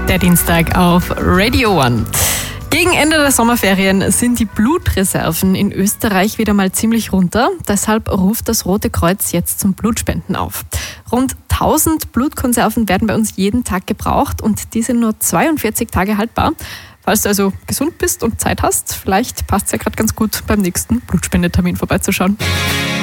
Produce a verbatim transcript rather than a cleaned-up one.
der Dienstag auf Radio One. Gegen Ende der Sommerferien sind die Blutreserven in Österreich wieder mal ziemlich runter. Deshalb ruft das Rote Kreuz jetzt zum Blutspenden auf. Rund tausend Blutkonserven werden bei uns jeden Tag gebraucht und die sind nur zweiundvierzig Tage haltbar. Falls du also gesund bist und Zeit hast, vielleicht passt es ja gerade ganz gut, beim nächsten Blutspendetermin vorbeizuschauen.